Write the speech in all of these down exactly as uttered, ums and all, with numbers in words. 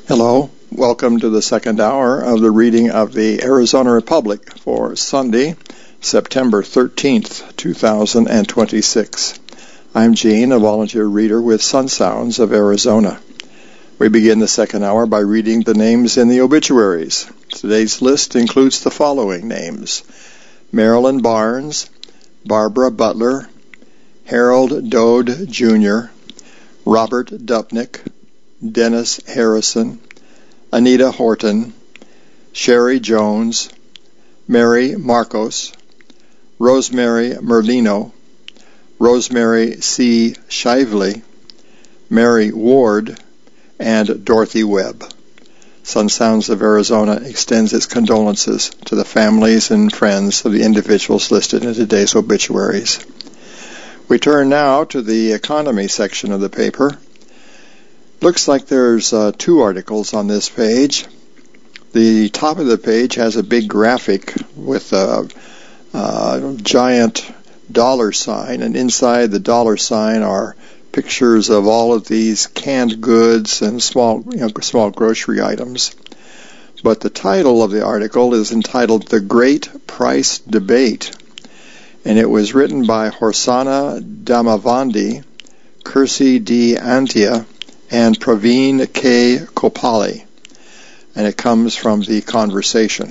Hello, welcome to the second hour of the reading of the Arizona Republic for Sunday, September thirteenth, two thousand twenty-six. I'm Gene, a volunteer reader with Sun Sounds of Arizona. We begin the second hour by reading the names in the obituaries. Today's list includes the following names: Marilyn Barnes, Barbara Butler, Harold Dode Junior, Robert Dupnick, Dennis Harrison, Anita Horton, Sherry Jones, Mary Marcos, Rosemary Merlino, Rosemary C. Shively, Mary Ward, and Dorothy Webb. Sun Sounds of Arizona extends its condolences to the families and friends of the individuals listed in today's obituaries. We turn now to the economy section of the paper. Looks like there's uh, two articles on this page. The top of the page has a big graphic with a, a giant dollar sign, and inside the dollar sign are pictures of all of these canned goods and small, you know, small grocery items. But the title of the article is entitled "The Great Price Debate," and it was written by Horsana Damavandi, Kirsi D. Antia, and Praveen K. Kopali, and it comes from The Conversation.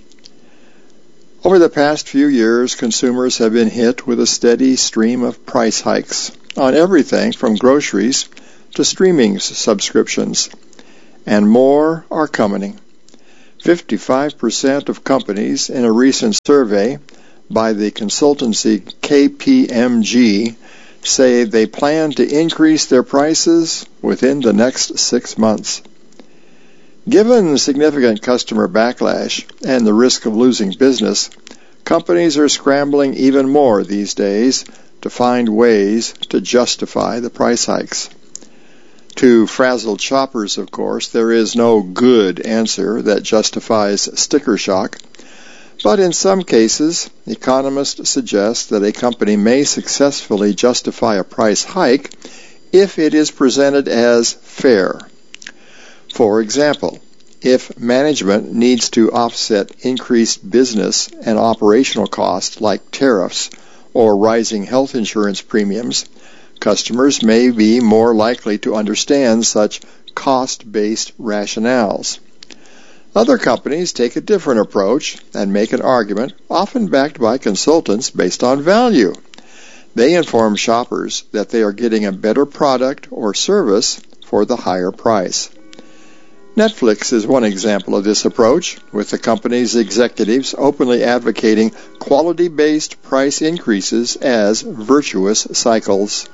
Over the past few years, consumers have been hit with a steady stream of price hikes on everything from groceries to streaming subscriptions, and more are coming. fifty-five percent of companies in a recent survey by the consultancy K P M G say they plan to increase their prices within the next six months. Given significant customer backlash and the risk of losing business, companies are scrambling even more these days to find ways to justify the price hikes. To frazzled shoppers, of course, there is no good answer that justifies sticker shock. But in some cases, economists suggest that a company may successfully justify a price hike if it is presented as fair. For example, if management needs to offset increased business and operational costs like tariffs or rising health insurance premiums, customers may be more likely to understand such cost-based rationales. Other companies take a different approach and make an argument, often backed by consultants, based on value. They inform shoppers that they are getting a better product or service for the higher price. Netflix is one example of this approach, with the company's executives openly advocating quality-based price increases as virtuous cycles.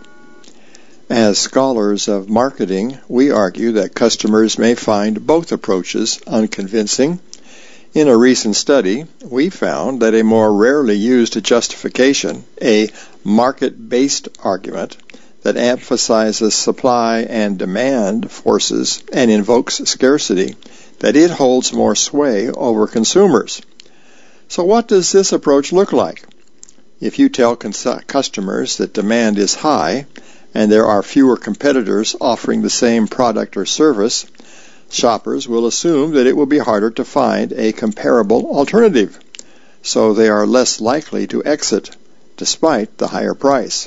As scholars of marketing, we argue that customers may find both approaches unconvincing. In a recent study, we found that a more rarely used justification, a market-based argument that emphasizes supply and demand forces and invokes scarcity, that it holds more sway over consumers. So what does this approach look like? If you tell cons- customers that demand is high, and there are fewer competitors offering the same product or service, shoppers will assume that it will be harder to find a comparable alternative, so they are less likely to exit despite the higher price.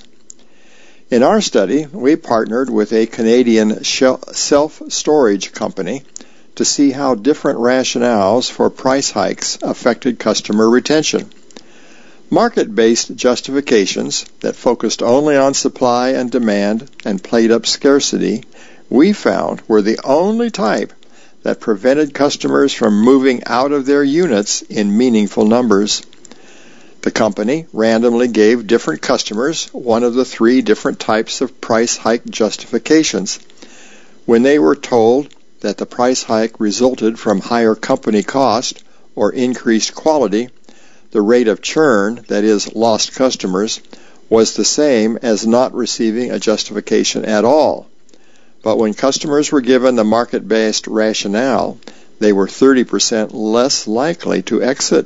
In our study, we partnered with a Canadian self-storage company to see how different rationales for price hikes affected customer retention. Market-based justifications that focused only on supply and demand and played up scarcity, we found were the only type that prevented customers from moving out of their units in meaningful numbers. The company randomly gave different customers one of the three different types of price hike justifications. When they were told that the price hike resulted from higher company cost or increased quality, the rate of churn, that is, lost customers, was the same as not receiving a justification at all. But when customers were given the market-based rationale, they were thirty percent less likely to exit.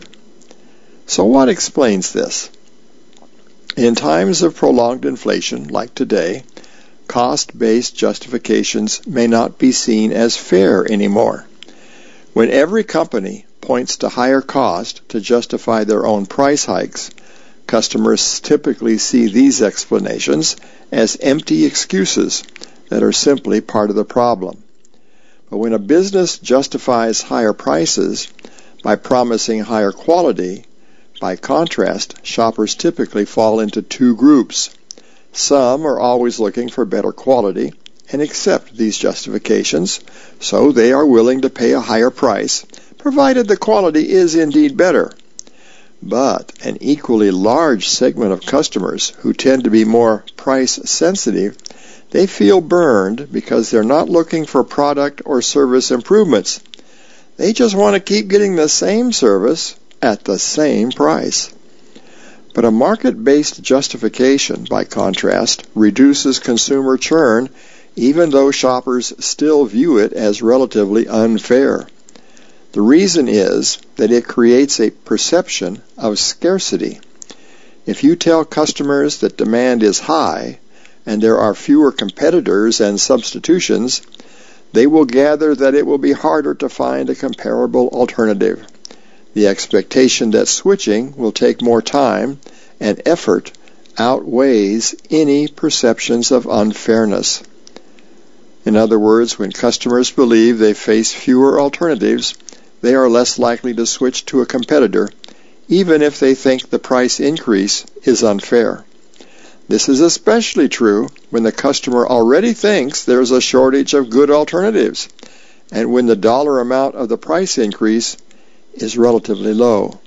So what explains this? In times of prolonged inflation, like today, cost-based justifications may not be seen as fair anymore. When every company points to higher cost to justify their own price hikes, customers typically see these explanations as empty excuses that are simply part of the problem. But when a business justifies higher prices by promising higher quality, by contrast, shoppers typically fall into two groups. Some are always looking for better quality and accept these justifications, so they are willing to pay a higher price, provided the quality is indeed better. But an equally large segment of customers who tend to be more price sensitive, they feel burned because they're not looking for product or service improvements. They just want to keep getting the same service at the same price. But a market-based justification, by contrast, reduces consumer churn, even though shoppers still view it as relatively unfair. The reason is that it creates a perception of scarcity. If you tell customers that demand is high and there are fewer competitors and substitutions, they will gather that it will be harder to find a comparable alternative. The expectation that switching will take more time and effort outweighs any perceptions of unfairness. In other words, when customers believe they face fewer alternatives, they are less likely to switch to a competitor, even if they think the price increase is unfair. This is especially true when the customer already thinks there's a shortage of good alternatives, and when the dollar amount of the price increase is relatively low.